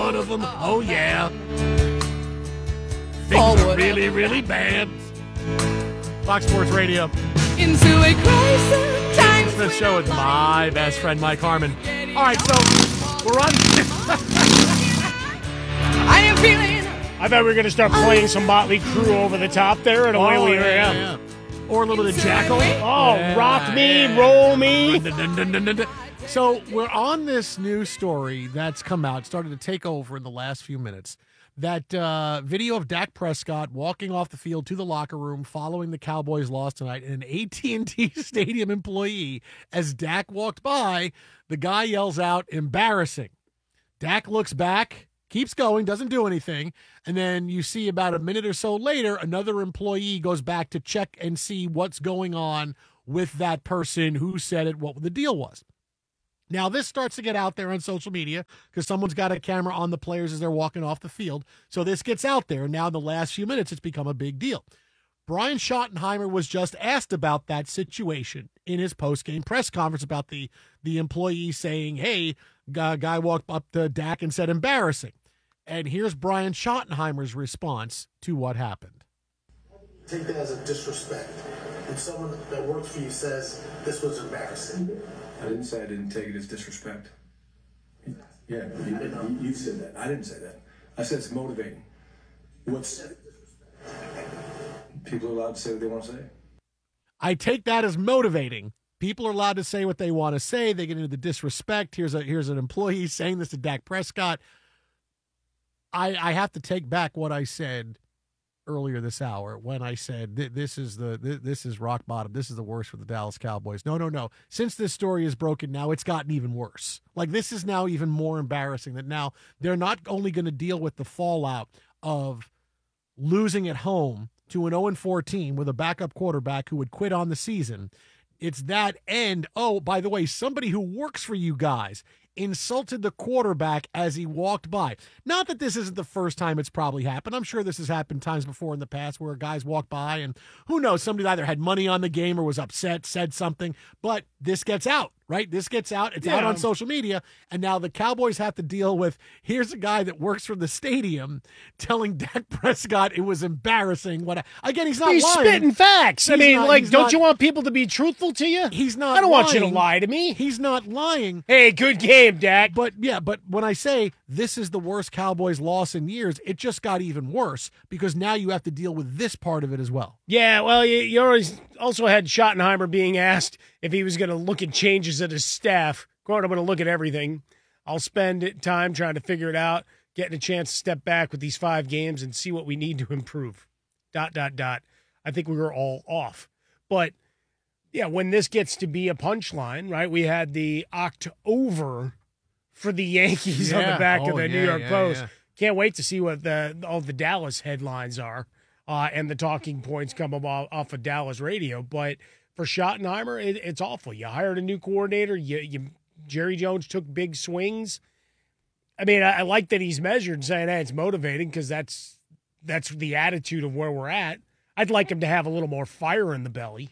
one of them. Oh, yeah. Things are really, really bad. Fox Sports Radio. Into a crisis. Jason Smith Show with my best friend, Mike Harmon. All right, so we're on. I am feeling. I thought we were going to start playing some Motley Crue over the top there, and away we were. Yeah. Or a little bit of Jackal. Oh, rock me, roll me. So we're on this news story that's come out, started to take over in the last few minutes. That video of Dak Prescott walking off the field to the locker room following the Cowboys' loss tonight, and an AT&T Stadium employee, as Dak walked by, the guy yells out, "Embarrassing." Dak looks back, keeps going, doesn't do anything, and then you see about a minute or so later, another employee goes back to check and see what's going on with that person who said it, what the deal was. Now, this starts to get out there on social media because someone's got a camera on the players as they're walking off the field. So this gets out there, and now in the last few minutes, it's become a big deal. Brian Schottenheimer was just asked about that situation in his post-game press conference about the employee saying, hey, guy walked up to Dak and said embarrassing. And here's Brian Schottenheimer's response to what happened. Take that as a disrespect. If someone that works for you says this was embarrassing. I didn't say I didn't take it as disrespect. Yeah, you said that. I didn't say that. I said it's motivating. People are allowed to say what they want to say. I take that as motivating. People are allowed to say what they want to say. They get into the disrespect. Here's an employee saying this to Dak Prescott. I have to take back what I said earlier this hour when I said this is rock bottom. This is the worst for the Dallas Cowboys. No. Since this story is broken now, it's gotten even worse. Like, this is now even more embarrassing that now they're not only going to deal with the fallout of losing at home to an 0-4 team with a backup quarterback who would quit on the season. It's that, and, oh, by the way, somebody who works for you guys insulted the quarterback as he walked by. Not that this isn't the first time it's probably happened. I'm sure this has happened times before in the past where guys walk by and who knows, somebody either had money on the game or was upset, said something, but this gets out, right? This gets out. It's out on social media, and now the Cowboys have to deal with, here's a guy that works for the stadium telling Dak Prescott it was embarrassing. Again, he's not lying. He's spitting facts. Don't you want people to be truthful to you? He's not I don't lying. want you to lie to me. He's not lying. Hey, good game, Dak. But when I say this is the worst Cowboys loss in years, it just got even worse because now you have to deal with this part of it as well. Yeah, well, you always also had Schottenheimer being asked if he was going to look at changes at his staff. Quote, I'm going to look at everything. I'll spend time trying to figure it out, getting a chance to step back with these 5 games and see what we need to improve. ... I think we were all off. But, yeah, when this gets to be a punchline, right, we had the October for the Yankees on the back of the New York Post. Yeah. Can't wait to see what all the Dallas headlines are and the talking points come off of Dallas radio. But for Schottenheimer, it's awful. You hired a new coordinator. Jerry Jones took big swings. I mean, I like that he's measured, saying, hey, it's motivating because that's the attitude of where we're at. I'd like him to have a little more fire in the belly.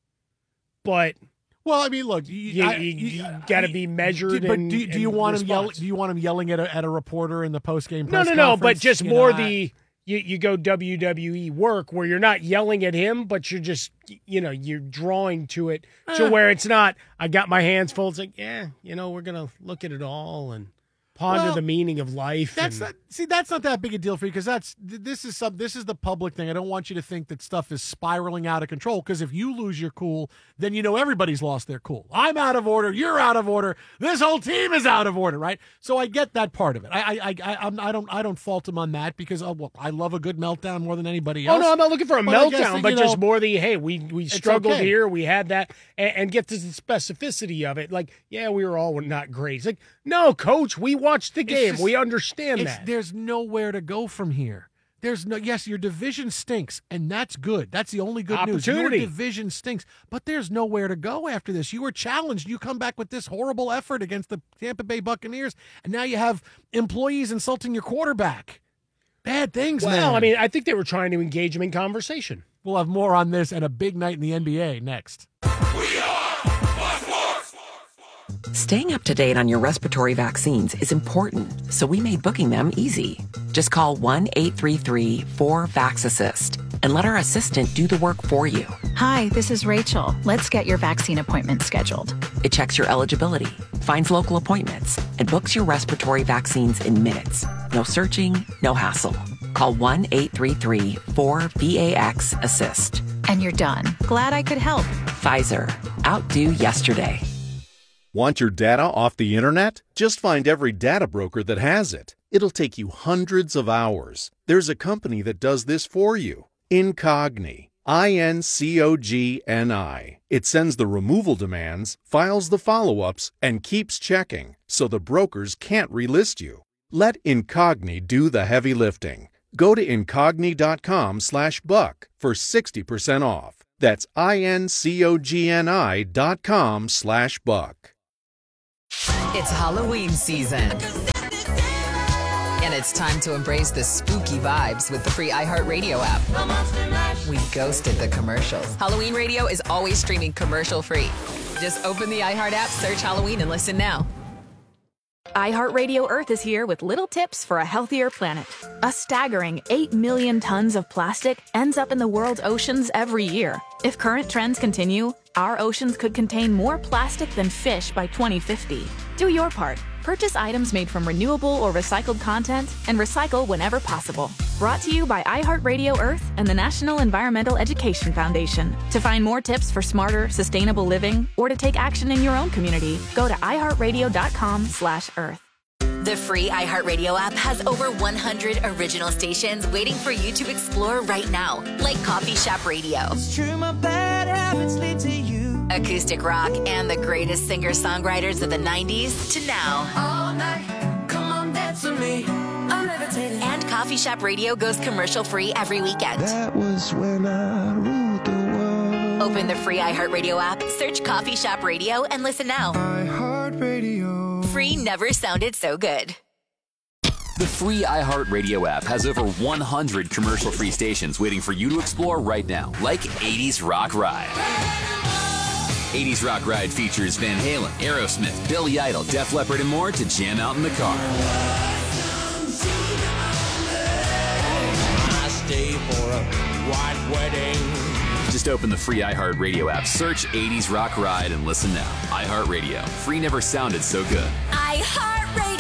But well, I mean, look, you got to be measured. But do you want him yelling? Do you want him yelling at a reporter in the postgame press conference? No. But just more you go WWE work where you're not yelling at him, but you're just you're drawing to it to where it's not. I got my hands full. It's like we're gonna look at it all and ponder the meaning of life. That's not that big a deal for you because this is the public thing. I don't want you to think that stuff is spiraling out of control because if you lose your cool, then everybody's lost their cool. I'm out of order. You're out of order. This whole team is out of order, right? So I get that part of it. I don't fault him on that because I love a good meltdown more than anybody else. Oh no, I'm not looking for a meltdown, but just more we struggled here, we had that, and get to the specificity of it. Like, yeah, we were all not great. It's like, no, coach, we watched the game. We understand that. There's nowhere to go from here. Yes, your division stinks, and that's good. That's the only good news. Your division stinks, but there's nowhere to go after this. You were challenged. You come back with this horrible effort against the Tampa Bay Buccaneers, and now you have employees insulting your quarterback. Bad things, man. Well, I mean, I think they were trying to engage him in conversation. We'll have more on this and a big night in the NBA next. We are Fox Sports. Staying up to date on your respiratory vaccines is important, so we made booking them easy. Just call 1-833-4VAX-ASSIST and let our assistant do the work for you. Hi, this is Rachel. Let's get your vaccine appointment scheduled. It checks your eligibility, finds local appointments, and books your respiratory vaccines in minutes. No searching, no hassle. Call 1-833-4VAX-ASSIST. And you're done. Glad I could help. Pfizer. Outdo yesterday. Want your data off the internet? Just find every data broker that has it. It'll take you hundreds of hours. There's a company that does this for you. Incogni. INCOGNI. It sends the removal demands, files the follow-ups, and keeps checking, so the brokers can't relist you. Let Incogni do the heavy lifting. Go to incogni.com/buck for 60% off. That's INCOGNI.com/buck. It's Halloween season. And it's time to embrace the spooky vibes with the free iHeartRadio app. We ghosted the commercials. Halloween Radio is always streaming commercial-free. Just open the iHeart app, search Halloween, and listen now. iHeartRadio Earth is here with little tips for a healthier planet. A staggering 8 million tons of plastic ends up in the world's oceans every year. If current trends continue, our oceans could contain more plastic than fish by 2050. Do your part. Purchase items made from renewable or recycled content and recycle whenever possible. Brought to you by iHeartRadio Earth and the National Environmental Education Foundation. To find more tips for smarter, sustainable living or to take action in your own community, go to iHeartRadio.com/earth. The free iHeartRadio app has over 100 original stations waiting for you to explore right now, like Coffee Shop Radio, it's true, my bad habits lead to you, acoustic rock, and the greatest singer-songwriters of the 90s to now. All night, come on, dance with me. I'm levitating. And Coffee Shop Radio goes commercial-free every weekend. That was when I ruled the world. Open the free iHeartRadio app, search Coffee Shop Radio, and listen now. iHeartRadio. Free never sounded so good. The free iHeartRadio app has over 100 commercial-free stations waiting for you to explore right now, like 80s Rock Ride. 80s Rock Ride features Van Halen, Aerosmith, Billy Idol, Def Leppard, and more to jam out in the car. I stay for a white wedding. Just open the free iHeartRadio app, search 80s Rock Ride, and listen now. iHeartRadio. Free never sounded so good. iHeartRadio.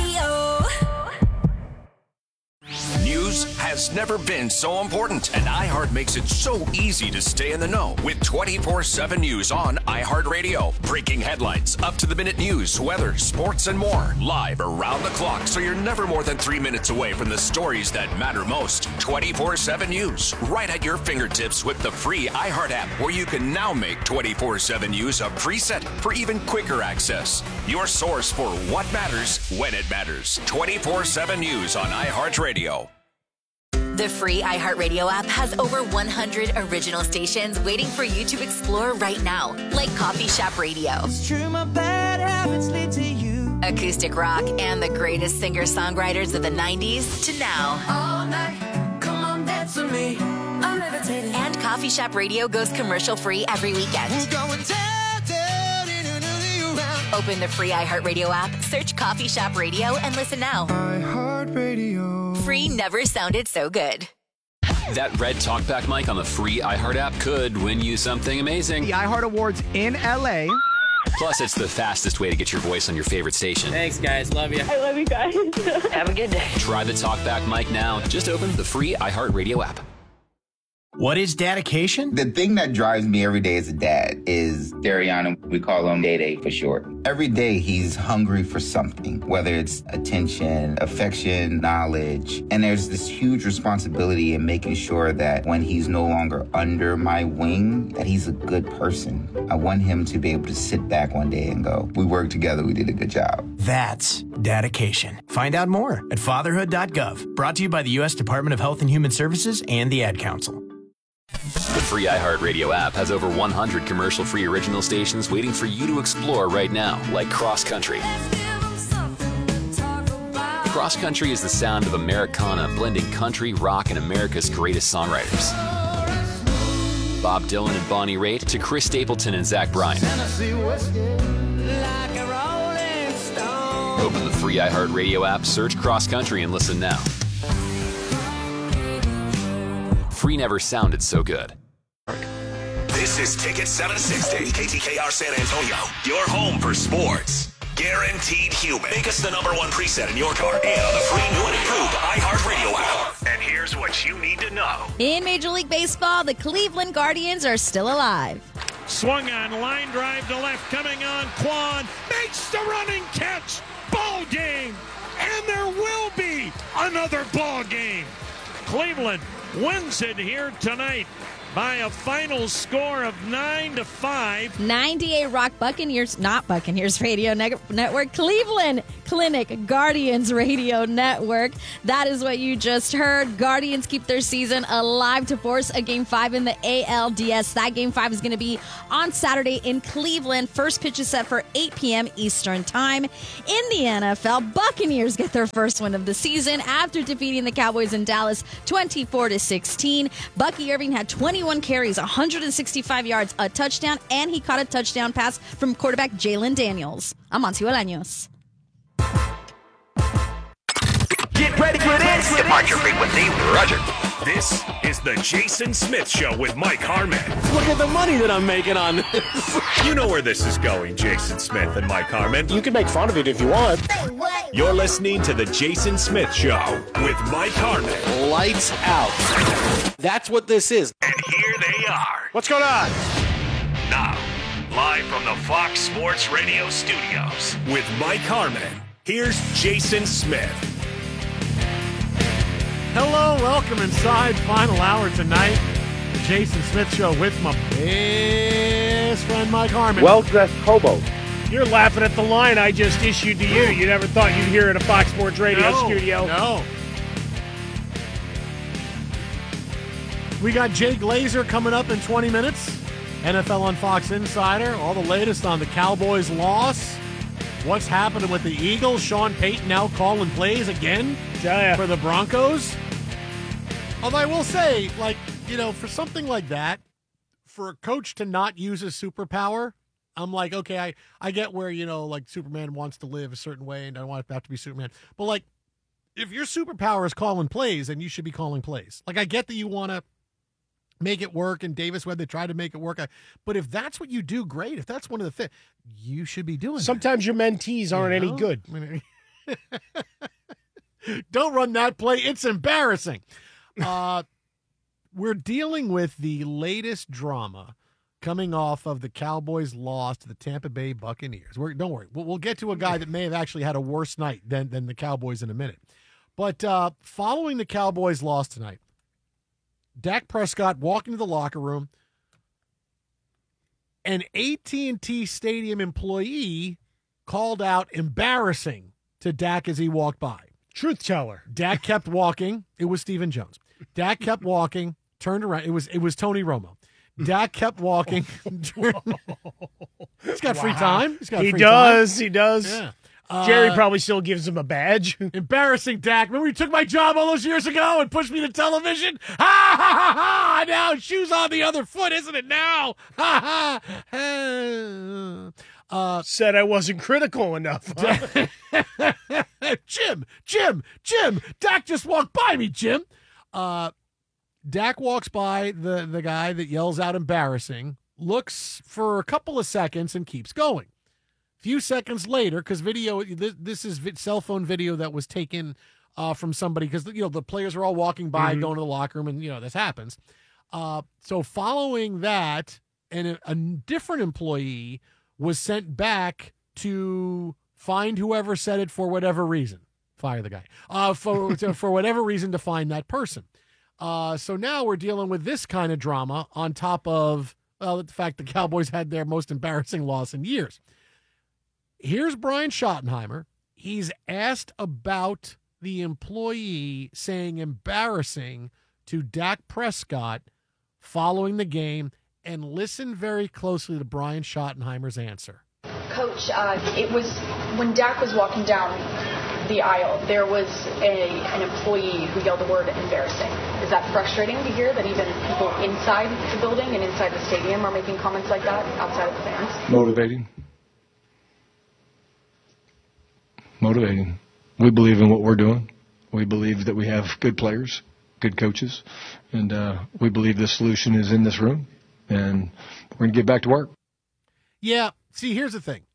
News has never been so important, and iHeart makes it so easy to stay in the know with 24/7 news on iHeartRadio. Breaking headlines, up-to-the-minute news, weather, sports, and more. Live around the clock, so you're never more than 3 minutes away from the stories that matter most. 24/7 news, right at your fingertips with the free iHeart app, where you can now make 24/7 news a preset for even quicker access. Your source for what matters when it matters. 24/7 news on iHeartRadio. The free iHeartRadio app has over 100 original stations waiting for you to explore right now, like Coffee Shop Radio, it's true, my bad habits lead to you, acoustic rock, and the greatest singer-songwriters of the 90s to now. All night, come on, dance with me. I'm levitating. And Coffee Shop Radio goes commercial-free every weekend. We're going down, open the free iHeartRadio app, search Coffee Shop Radio, and listen now. iHeartRadio. Free never sounded so good. That red talkback mic on the free iHeart app could win you something amazing. The iHeart Awards in LA. Plus, it's the fastest way to get your voice on your favorite station. Thanks, guys. Love you. I love you guys. Have a good day. Try the talkback mic now. Just open the free iHeartRadio app. What is dedication? The thing that drives me every day as a dad is Dariana. We call him Day-Day for short. Every day he's hungry for something, whether it's attention, affection, knowledge. And there's this huge responsibility in making sure that when he's no longer under my wing, that he's a good person. I want him to be able to sit back one day and go, we worked together, we did a good job. That's dedication. Find out more at fatherhood.gov. Brought to you by the U.S. Department of Health and Human Services and the Ad Council. The free iHeartRadio app has over 100 commercial-free original stations waiting for you to explore right now, like Cross Country. Cross Country is the sound of Americana, blending country, rock, and America's greatest songwriters. Bob Dylan and Bonnie Raitt to Chris Stapleton and Zach Bryan. Open the free iHeartRadio app, search Cross Country, and listen now. Free never sounded so good. This is Ticket 760, KTKR San Antonio, your home for sports. Guaranteed human. Make us the #1 preset in your car and on the free new and improved iHeartRadio app. And here's what you need to know. In Major League Baseball, the Cleveland Guardians are still alive. Swung on, line drive to left, coming on, Kwan makes the running catch. Ball game. And there will be another ball game. Cleveland wins it here tonight by a final score of 9-5. 98 Rock Buccaneers, not Buccaneers Radio Network, Cleveland Clinic Guardians Radio Network. That is what you just heard. Guardians keep their season alive to force a Game 5 in the ALDS. That Game 5 is going to be on Saturday in Cleveland. First pitch is set for 8 p.m. Eastern Time. In the NFL, Buccaneers get their first win of the season after defeating the Cowboys in Dallas 24-16. Bucky Irving had 21 carries, 165 yards, a touchdown, and he caught a touchdown pass from quarterback Jalen Daniels. I'm Monty Bolaños. Get ready for this. Departure frequency, Roger. This is the Jason Smith Show with Mike Harmon. Look at the money that I'm making on this. You know where this is going, Jason Smith and Mike Harmon. You can make fun of it if you want. You're listening to the Jason Smith Show with Mike Harmon. Lights out. That's what this is. And here they are. What's going on? Now, live from the Fox Sports Radio studios with Mike Harmon. Here's Jason Smith. Hello, welcome inside. Final hour tonight. The Jason Smith Show with my best friend Mike Harmon. Well-dressed hobo. You're laughing at the line I just issued to you. You never thought you'd hear it at a Fox Sports Radio studio. No. We got Jay Glazer coming up in 20 minutes. NFL on Fox Insider. All the latest on the Cowboys' loss. What's happening with the Eagles? Sean Payton now calling plays again for the Broncos. Although I will say, for something like that, for a coach to not use his superpower, I'm like, okay, I get where, Superman wants to live a certain way and I don't want to have to be Superman. But, if your superpower is calling plays, then you should be calling plays. I get that you want to make it work, and Davis Webb, they tried to make it work. But if that's what you do, great. If that's one of the you should be doing Sometimes your mentees aren't any good. Don't run that play. It's embarrassing. We're dealing with the latest drama coming off of the Cowboys' loss to the Tampa Bay Buccaneers. Don't worry. We'll get to a guy that may have actually had a worse night than the Cowboys in a minute. But following the Cowboys' loss tonight, Dak Prescott walked into the locker room. An AT&T Stadium employee called out embarrassing to Dak as he walked by. Truth teller. Dak kept walking. It was Stephen Jones. Dak kept walking, turned around. It was Tony Romo. Dak kept walking. He's got free time. He does. Yeah. Jerry probably still gives him a badge. Embarrassing, Dak. Remember you took my job all those years ago and pushed me to television? Ha, ha, ha, ha. Now shoes on the other foot, isn't it now? Ha, ha. Said I wasn't critical enough. Huh? Jim. Dak just walked by me, Jim. Dak walks by the guy that yells out embarrassing, looks for a couple of seconds and keeps going. Few seconds later, because video, this is cell phone video that was taken from somebody, because the players are all walking by, going to the locker room, and this happens. So following that, and a different employee was sent back to find whoever said it for whatever reason. Fire the guy for whatever reason to find that person. So now we're dealing with this kind of drama on top of the fact the Cowboys had their most embarrassing loss in years. Here's Brian Schottenheimer. He's asked about the employee saying embarrassing to Dak Prescott following the game, and listen very closely to Brian Schottenheimer's answer. Coach, it was when Dak was walking down the aisle, there was an employee who yelled the word embarrassing. Is that frustrating to hear that even people inside the building and inside the stadium are making comments like that outside of the fans? Motivating. motivating. We believe in what we're doing. We believe that we have good players, good coaches, and we believe the solution is in this room, and we're going to get back to work. Yeah, see, here's the thing.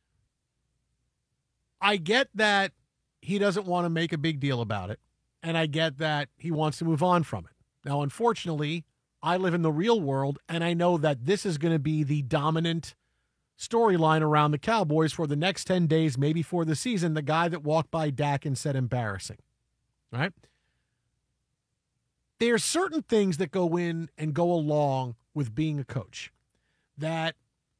I get that he doesn't want to make a big deal about it, and I get that he wants to move on from it. Now, unfortunately, I live in the real world, and I know that this is going to be the dominant storyline around the Cowboys for the next 10 days, maybe for the season, the guy that walked by Dak and said embarrassing, right? There's certain things that go in and go along with being a coach that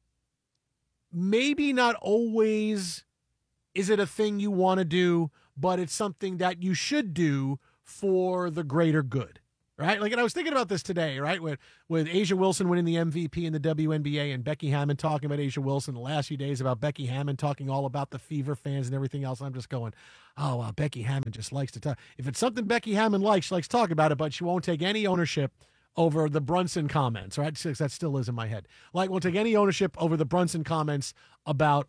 maybe not always is it a thing you want to do, but it's something that you should do for the greater good, right? Like, and I was thinking about this today, right? With A'ja Wilson winning the MVP in the WNBA and Becky Hammon talking about A'ja Wilson the last few days about Becky Hammon talking all about the Fever fans and everything else. I'm just going, oh, wow, Becky Hammon just likes to talk. If it's something Becky Hammon likes, she likes to talk about it, but she won't take any ownership over the Brunson comments, right? That still is in my head. Like, won't take any ownership over the Brunson comments about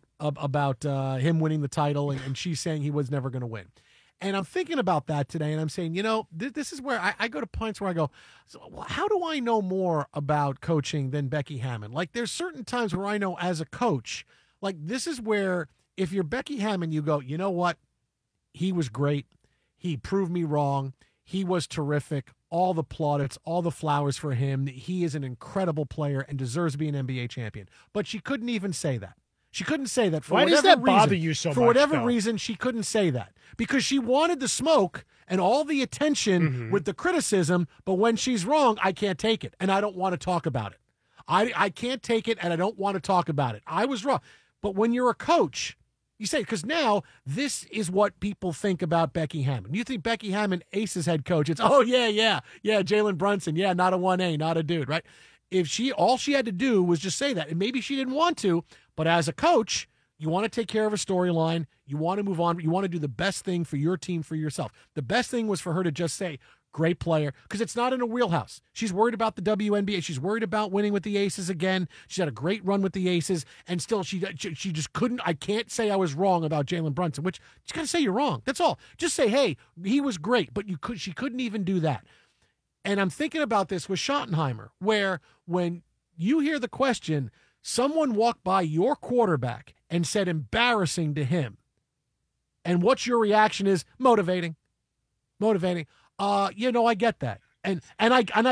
him winning the title, and she's saying he was never going to win. And I'm thinking about that today, and I'm saying, this is where I go to points where I go, so how do I know more about coaching than Becky Hammon? Like, there's certain times where I know as a coach, like, this is where if you're Becky Hammon, you go, you know what? He was great. He proved me wrong. He was terrific. All the plaudits, all the flowers for him. He is an incredible player and deserves to be an NBA champion. But she couldn't even say that. She couldn't say that for Why whatever does that reason. bother you so much? For whatever though? reason, she couldn't say that because she wanted the smoke and all the attention with the criticism. But when she's wrong, I can't take it, and I don't want to talk about it. I can't take it, and I don't want to talk about it. I was wrong. But when you're a coach, you say, because now this is what people think about Becky Hammon. You think Becky Hammon, Aces head coach, it's, oh, yeah, Jalen Brunson, yeah, not a 1A, not a dude, right? If all she had to do was just say that, and maybe she didn't want to, but as a coach, you want to take care of a storyline, you want to move on, you want to do the best thing for your team, for yourself. The best thing was for her to just say, great player, because it's not in her wheelhouse. She's worried about the WNBA. She's worried about winning with the Aces again. She's had a great run with the Aces, and still she just couldn't. I can't say I was wrong about Jalen Brunson, which you got to say you're wrong. That's all. Just say, hey, he was great, but she couldn't even do that. And I'm thinking about this with Schottenheimer, where when you hear the question, someone walked by your quarterback and said embarrassing to him, and what's your reaction is motivating. I get that, and I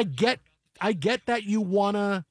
get that you wanna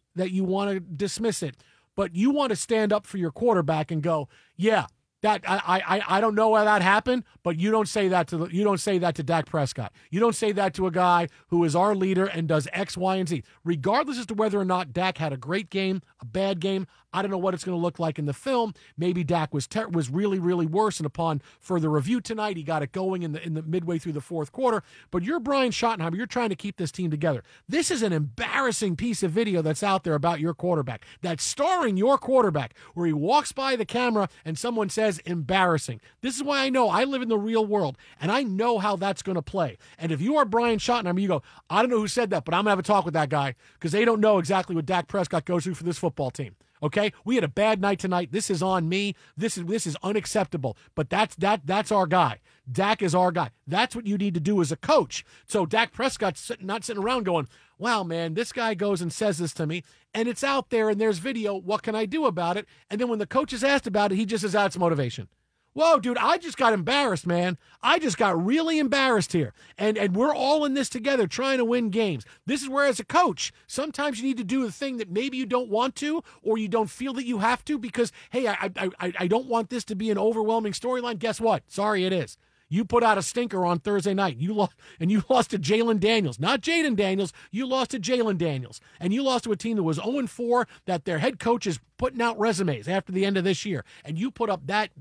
dismiss it, but you want to stand up for your quarterback and go, yeah, that I don't know why that happened, but you don't say that to Dak Prescott. You don't say that to a guy who is our leader and does X, Y, and Z, regardless as to whether or not Dak had a great game, a bad game. I don't know what it's going to look like in the film. Maybe Dak was really, really worse, and upon further review tonight, he got it going in the midway through the fourth quarter. But you're Brian Schottenheimer. You're trying to keep this team together. This is an embarrassing piece of video that's out there about your quarterback, that's starring your quarterback, where he walks by the camera and someone says embarrassing. This is why I know I live in the real world, and I know how that's going to play. And if you are Brian Schottenheimer, you go, I don't know who said that, but I'm going to have a talk with that guy because they don't know exactly what Dak Prescott goes through for this football team. Okay, we had a bad night tonight. This is on me. This is unacceptable. But that's our guy. Dak is our guy. That's what you need to do as a coach. So Dak Prescott's not sitting around going, wow, man, this guy goes and says this to me, and it's out there, and there's video. What can I do about it? And then when the coach is asked about it, he just says, that's motivation. Whoa, dude, I just got embarrassed, man. I just got really embarrassed here. And we're all in this together trying to win games. This is where, as a coach, sometimes you need to do the thing that maybe you don't want to, or you don't feel that you have to because, hey, I don't want this to be an overwhelming storyline. Guess what? Sorry, it is. You put out a stinker on Thursday night. You lost to Jalen Daniels. Not Jaden Daniels. You lost to Jalen Daniels. And you lost to a team that was 0-4, that their head coach is putting out resumes after the end of this year. And you put up that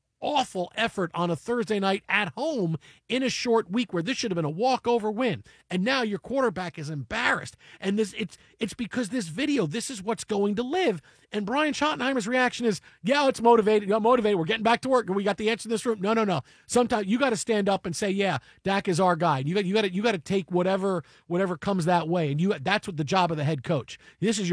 awful effort on a Thursday night at home in a short week where this should have been a walkover win. And now your quarterback is embarrassed. And it's because this video, this is what's going to live. And Brian Schottenheimer's reaction is, yeah, it's motivated. We're getting back to work. And we got the answer in this room. No. Sometimes you got to stand up and say, yeah, Dak is our guy. You got to take whatever comes that way. And that's what the job of the head coach. This is your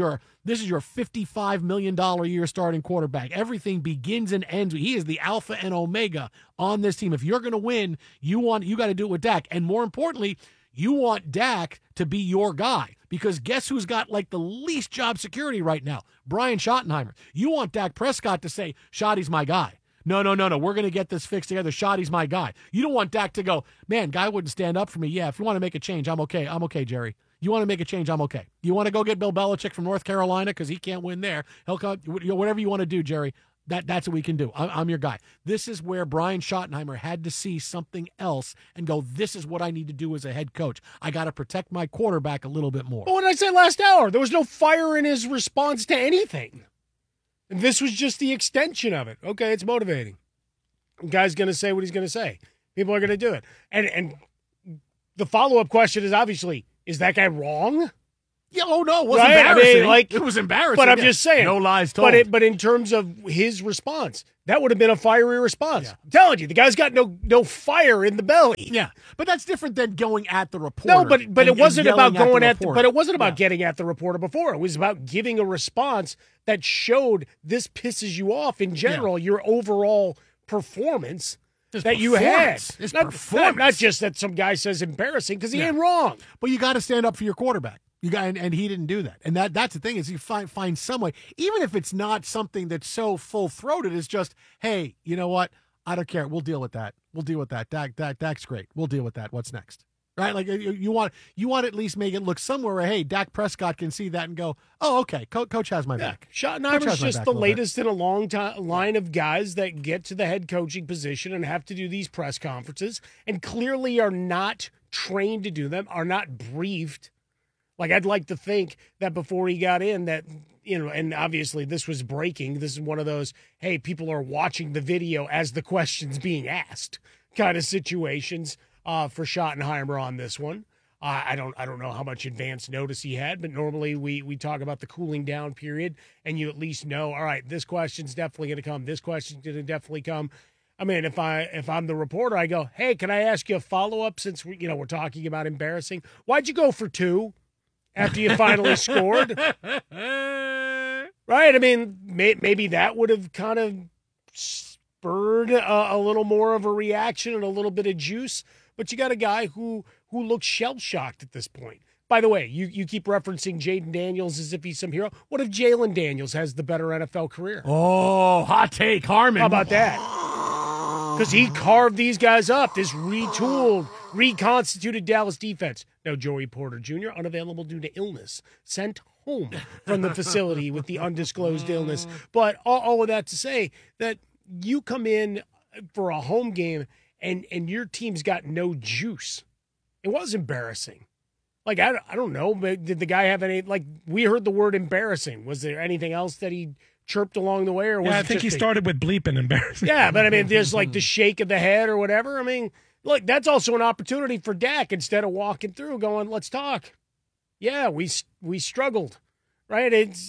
This is your $55 million a year starting quarterback. Everything begins and ends. He is the alpha and omega on this team. If you're going to win, you got to do it with Dak. And more importantly, you want Dak to be your guy, because guess who's got like the least job security right now? Brian Schottenheimer. You want Dak Prescott to say, Schotty's my guy. No. We're going to get this fixed together. Schotty's my guy. You don't want Dak to go, man, guy wouldn't stand up for me. Yeah, if you want to make a change, I'm okay. I'm okay, Jerry. You want to make a change, I'm okay. You want to go get Bill Belichick from North Carolina because he can't win there. He'll come, whatever you want to do, Jerry. That's what we can do. I'm your guy. This is where Brian Schottenheimer had to see something else and go, this is what I need to do as a head coach. I got to protect my quarterback a little bit more. But what did I say last hour? There was no fire in his response to anything. And this was just the extension of it. Okay, it's motivating. The guy's going to say what he's going to say. People are going to do it. And the follow-up question is obviously, is that guy wrong? Yeah, oh no, it was embarrassing. I mean, it was embarrassing. But I'm just saying. No lies told. But in terms of his response, that would have been a fiery response. Yeah. I'm telling you, the guy's got no fire in the belly. Yeah, but that's different than going at the reporter. No, but it wasn't about going at but it wasn't about getting at the reporter before. It was about giving a response that showed this pisses you off in general, your overall performance. That you had. It's not just that some guy says embarrassing, because he ain't wrong. But you got to stand up for your quarterback. You got, and he didn't do that. And that's the thing, is you find some way, even if it's not something that's so full-throated, it's just, hey, you know what? I don't care. We'll deal with that. Dak's great. We'll deal with that. What's next? Right? Like you want to at least make it look somewhere where, hey, Dak Prescott can see that and go, oh, okay, coach has my back. Schottenheimer's just the latest in a long line of guys that get to the head coaching position and have to do these press conferences and clearly are not trained to do them, are not briefed. Like, I'd like to think that before he got in that, and obviously this was breaking. This is one of those, hey, people are watching the video as the question's being asked kind of situations. For Schottenheimer on this one. I don't know how much advance notice he had, but normally we talk about the cooling down period, and you at least know, all right, this question's definitely going to come. This question's going to definitely come. I mean, if I'm the reporter, I go, hey, can I ask you a follow-up since we're talking about embarrassing? Why'd you go for 2 after you finally scored? Right? I mean, maybe that would have kind of spurred a little more of a reaction and a little bit of juice. But you got a guy who looks shell-shocked at this point. By the way, you keep referencing Jaden Daniels as if he's some hero. What if Jalen Daniels has the better NFL career? Oh, hot take, Harmon. How about that? Because he carved these guys up, this retooled, reconstituted Dallas defense. Now, Joey Porter Jr., unavailable due to illness, sent home from the facility with the undisclosed illness. But all of that to say that you come in for a home game and your team's got no juice. It was embarrassing. Like, I don't know, but did the guy have any, like, we heard the word embarrassing. Was there anything else that he chirped along the way? Or was I think he started with bleeping embarrassing. Yeah, but I mean, there's like the shake of the head or whatever. I mean, look, that's also an opportunity for Dak instead of walking through going, let's talk. Yeah, we struggled, right? It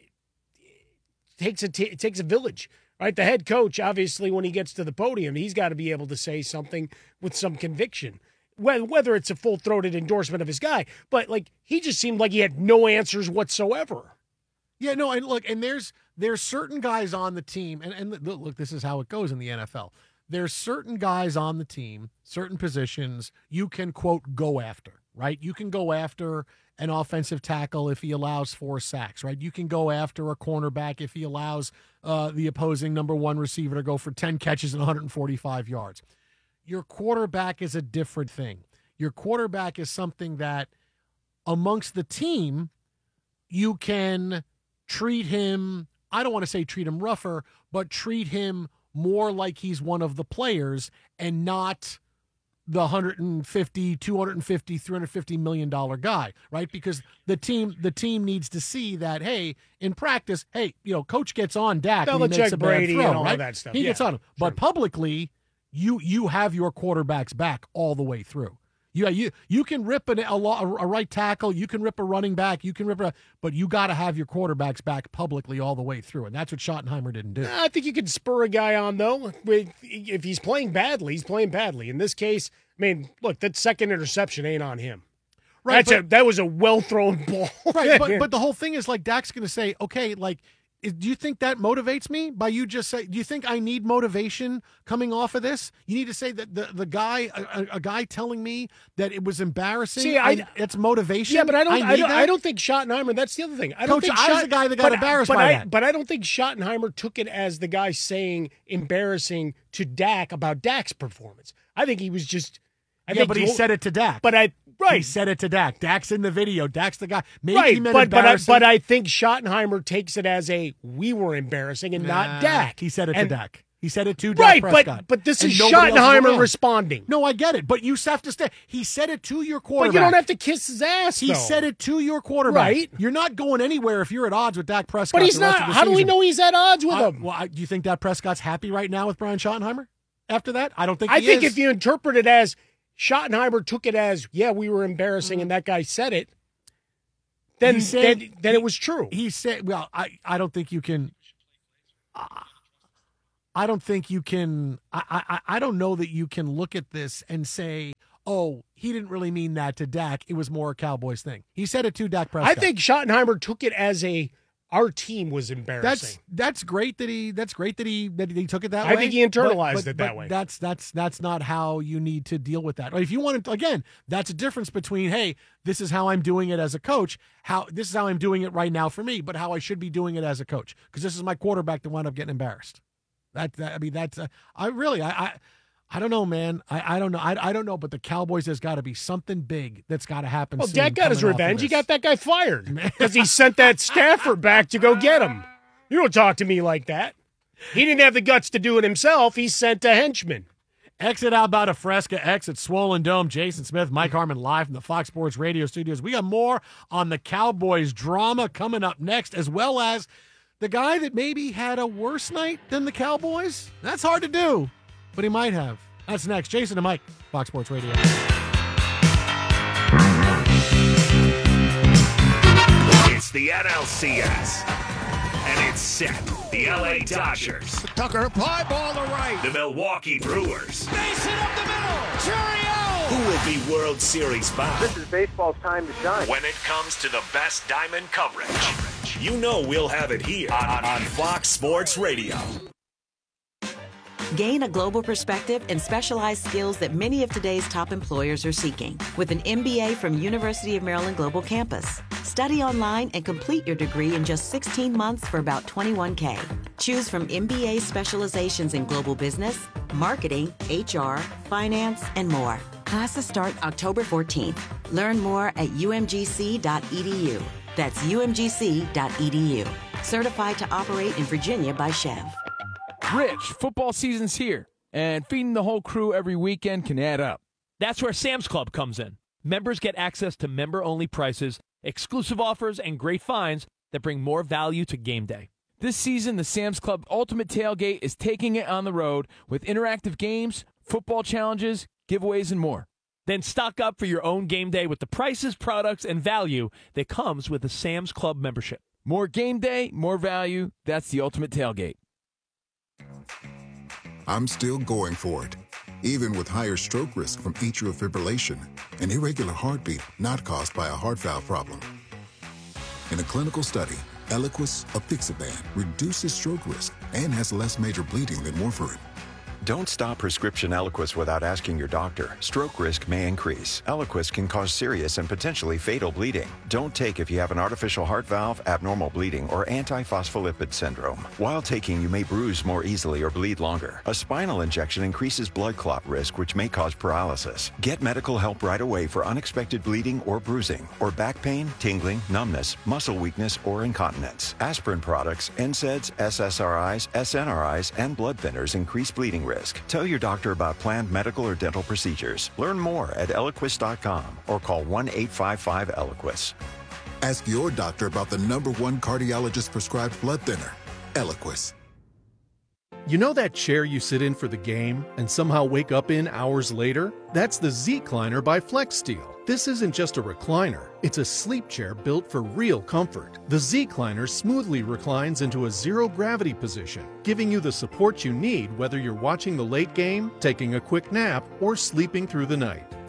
takes a village. Right, the head coach, obviously, when he gets to the podium, he's got to be able to say something with some conviction, whether it's a full-throated endorsement of his guy. But, like, he just seemed like he had no answers whatsoever. Yeah, no, and look, and there's certain guys on the team, and look, this is how it goes in the NFL. There's certain guys on the team, certain positions you can, quote, go after, right? You can go after an offensive tackle if he allows 4 sacks, right? You can go after a cornerback if he allows the opposing number 1 receiver to go for 10 catches and 145 yards. Your quarterback is a different thing. Your quarterback is something that amongst the team, you can treat him, I don't want to say treat him rougher, but treat him more like he's one of the players and not the 150, 250, $350 million guy, right? Because the team needs to see that, hey, in practice, hey, coach gets on Dak and he makes a bad throw, and all right? That stuff. He gets on him. Sure. But publicly, you have your quarterback's back all the way through. You can rip a right tackle, you can rip a running back, but you got to have your quarterback's back publicly all the way through, and that's what Schottenheimer didn't do. I think you could spur a guy on, though. If he's playing badly, he's playing badly. In this case, I mean, look, that second interception ain't on him. Right, that was a well-thrown ball. Right, but the whole thing is like Dak's going to say, okay, like, do you think that motivates me by you just say, do you think I need motivation coming off of this? You need to say that the guy, a guy telling me that it was embarrassing. See, it's motivation. Yeah, but I don't think Schottenheimer, that's the other thing. I was the guy that got embarrassed by that. But I don't think Schottenheimer took it as the guy saying embarrassing to Dak about Dak's performance. I think he was just. But he said it to Dak. He said it to Dak. Dak's in the video. Dak's the guy. Maybe he meant embarrassing. But I think Schottenheimer takes it as we were embarrassing and not Dak. He said it to Dak. He said it to Dak Prescott. But this is Schottenheimer responding. No, I get it. But you have to stay. He said it to your quarterback. But you don't have to kiss his ass, He said it to your quarterback. Right. You're not going anywhere if you're at odds with Dak Prescott. But he's not. How do we know he's at odds with him? Do you think Dak Prescott's happy right now with Brian Schottenheimer after that? I don't think I think if you interpret it as Schottenheimer took it as, we were embarrassing and that guy said it, then it was true. He said, well, I don't think you can. I don't think you can. I don't know that you can look at this and say, oh, he didn't really mean that to Dak. It was more a Cowboys thing. He said it to Dak Prescott. I think Schottenheimer took it as our team was embarrassing. That's great that he took it that way. I think he internalized it that way. That's not how you need to deal with that. If you want to, again, that's a difference between, hey, this is how I'm doing it as a coach. This is how I'm doing it right now for me, but how I should be doing it as a coach, because this is my quarterback that wound up getting embarrassed. I don't know, man. I don't know. I don't know, but the Cowboys, there's got to be something big that's got to happen. Well, Dak got his revenge. He got that guy fired because he sent that Stafford back to go get him. You don't talk to me like that. He didn't have the guts to do it himself. He sent a henchman. Exit Alberta Fresca, exit Swollen Dome. Jason Smith, Mike Harmon live from the Fox Sports Radio studios. We got more on the Cowboys drama coming up next, as well as the guy that maybe had a worse night than the Cowboys. That's hard to do, but he might have. That's next. Jason and Mike, Fox Sports Radio. It's the NLCS, and it's set. The LA Dodgers. Tucker, fly ball to right. The Milwaukee Brewers. Mason up the middle. Churiel. Who will be World Series bound? This is baseball's time to shine. When it comes to the best diamond coverage, you know we'll have it here on Fox Sports Radio. Gain a global perspective and specialized skills that many of today's top employers are seeking with an MBA from University of Maryland Global Campus. Study online and complete your degree in just 16 months for about $21K. Choose from MBA specializations in global business, marketing, HR, finance, and more. Classes start October 14th. Learn more at umgc.edu. That's umgc.edu. Certified to operate in Virginia by Chev. Rich, football season's here, and feeding the whole crew every weekend can add up. That's where Sam's Club comes in. Members get access to member-only prices, exclusive offers, and great finds that bring more value to game day. This season, the Sam's Club Ultimate Tailgate is taking it on the road with interactive games, football challenges, giveaways, and more. Then stock up for your own game day with the prices, products, and value that comes with a Sam's Club membership. More game day, more value. That's the Ultimate Tailgate. I'm still going for it, even with higher stroke risk from atrial fibrillation, an irregular heartbeat not caused by a heart valve problem. In a clinical study, Eliquis, apixaban, reduces stroke risk and has less major bleeding than warfarin. Don't stop prescription Eliquis without asking your doctor. Stroke risk may increase. Eliquis can cause serious and potentially fatal bleeding. Don't take if you have an artificial heart valve, abnormal bleeding, or antiphospholipid syndrome. While taking, you may bruise more easily or bleed longer. A spinal injection increases blood clot risk, which may cause paralysis. Get medical help right away for unexpected bleeding or bruising, or back pain, tingling, numbness, muscle weakness, or incontinence. Aspirin products, NSAIDs, SSRIs, SNRIs, and blood thinners increase bleeding risk. Tell your doctor about planned medical or dental procedures. Learn more at Eliquis.com or call 1-855-ELIQUIS. Ask your doctor about the #1 cardiologist prescribed blood thinner, Eliquis. You know that chair you sit in for the game and somehow wake up in hours later? That's the Z-Cliner by FlexSteel. This isn't just a recliner, it's a sleep chair built for real comfort. The Z-Cliner smoothly reclines into a zero-gravity position, giving you the support you need whether you're watching the late game, taking a quick nap, or sleeping through the night.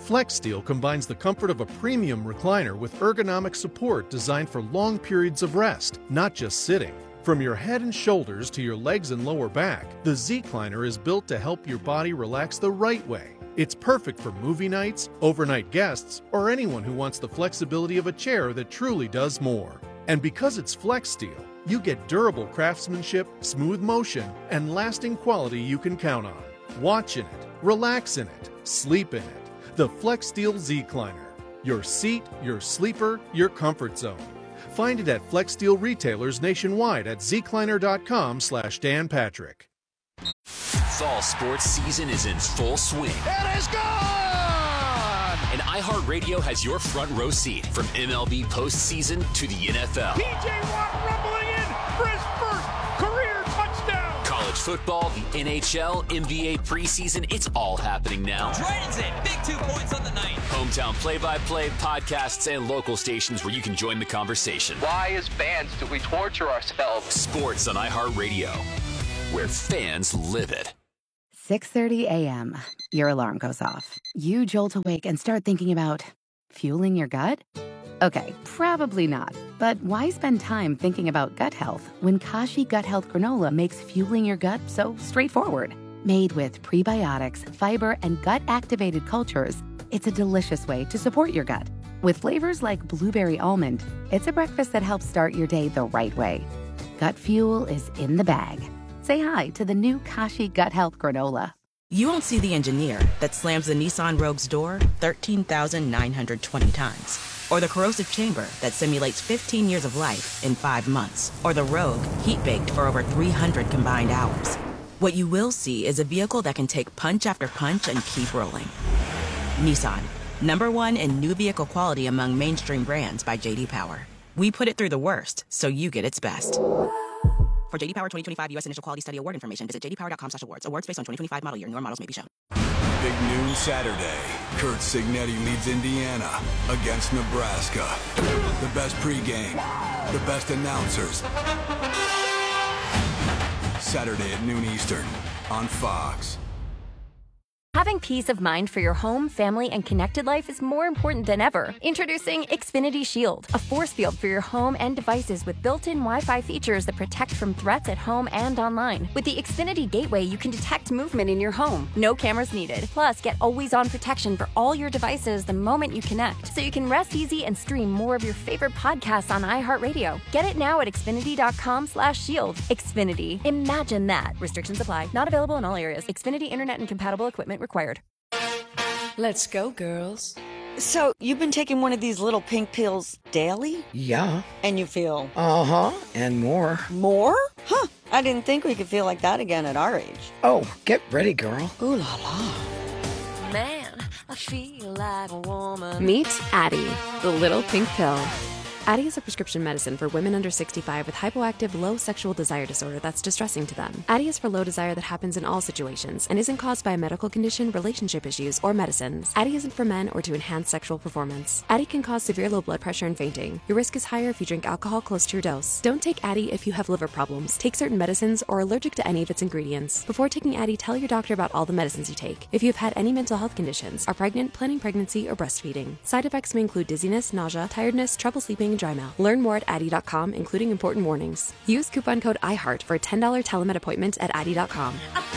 FlexSteel combines the comfort of a premium recliner with ergonomic support designed for long periods of rest, not just sitting. From your head and shoulders to your legs and lower back, the Z-Cliner is built to help your body relax the right way. It's perfect for movie nights, overnight guests, or anyone who wants the flexibility of a chair that truly does more. And because it's FlexSteel, you get durable craftsmanship, smooth motion, and lasting quality you can count on. Watch in it, relax in it, sleep in it. The FlexSteel Z-Cliner. Your seat, your sleeper, your comfort zone. Find it at FlexSteel retailers nationwide at zcliner.com/Dan Patrick. Fall sports season is in full swing. It is gone! And iHeartRadio has your front row seat from MLB postseason to the NFL. P.J. Watt rumbling in for his first career touchdown. College football, the NHL, NBA preseason, it's all happening now. Dragons in, big 2 points on the night. Hometown play-by-play, podcasts, and local stations where you can join the conversation. Why, as fans, do we torture ourselves? Sports on iHeartRadio, where fans live it. 6:30 a.m. Your alarm goes off. You jolt awake and start thinking about fueling your gut? Okay, probably not. But why spend time thinking about gut health when Kashi Gut Health Granola makes fueling your gut so straightforward? Made with prebiotics, fiber, and gut-activated cultures, it's a delicious way to support your gut. With flavors like blueberry almond, it's a breakfast that helps start your day the right way. Gut fuel is in the bag. Say hi to the new Kashi Gut Health Granola. You won't see the engineer that slams the Nissan Rogue's door 13,920 times. Or the corrosive chamber that simulates 15 years of life in 5 months. Or the Rogue heat-baked for over 300 combined hours. What you will see is a vehicle that can take punch after punch and keep rolling. Nissan, #1 in new vehicle quality among mainstream brands by J.D. Power. We put it through the worst, so you get its best. For J.D. Power 2025 U.S. Initial Quality Study Award information, visit jdpower.com/awards. Awards based on 2025 model year. Newer models may be shown. Big news Saturday. Curt Cignetti leads Indiana against Nebraska. The best pregame, the best announcers. Saturday at noon Eastern on Fox. Having peace of mind for your home, family, and connected life is more important than ever. Introducing Xfinity Shield, a force field for your home and devices with built-in Wi-Fi features that protect from threats at home and online. With the Xfinity Gateway, you can detect movement in your home. No cameras needed. Plus, get always-on protection for all your devices the moment you connect, so you can rest easy and stream more of your favorite podcasts on iHeartRadio. Get it now at Xfinity.com/shield. Xfinity. Imagine that. Restrictions apply. Not available in all areas. Xfinity Internet and compatible equipment required. Let's go, girls. So, you've been taking one of these little pink pills daily? Yeah. And you feel? Uh-huh, and more. More? Huh, I didn't think we could feel like that again at our age. Oh, get ready, girl. Ooh la la. Man, I feel like a woman. Meet Addyi, the little pink pill. Addyi is a prescription medicine for women under 65 with hypoactive low sexual desire disorder that's distressing to them. Addyi is for low desire that happens in all situations and isn't caused by a medical condition, relationship issues, or medicines. Addyi isn't for men or to enhance sexual performance. Addyi can cause severe low blood pressure and fainting. Your risk is higher if you drink alcohol close to your dose. Don't take Addyi if you have liver problems, take certain medicines, or are allergic to any of its ingredients. Before taking Addyi, tell your doctor about all the medicines you take. If you have had any mental health conditions, are pregnant, planning pregnancy, or breastfeeding. Side effects may include dizziness, nausea, tiredness, trouble sleeping, and dry mouth. Learn more at Addyi.com, including important warnings. Use coupon code IHEART for a $10 telemed appointment at Addyi.com.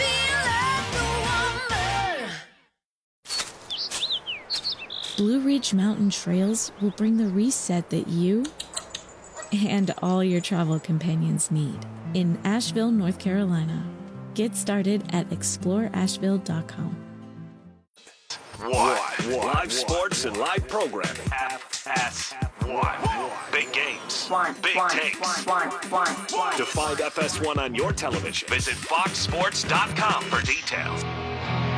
Blue Ridge Mountain Trails will bring the reset that you and all your travel companions need in Asheville, North Carolina. Get started at exploreasheville.com. Live sports and live programming. FS1. Big games. Big takes. To find FS1 on your television, visit foxsports.com for details.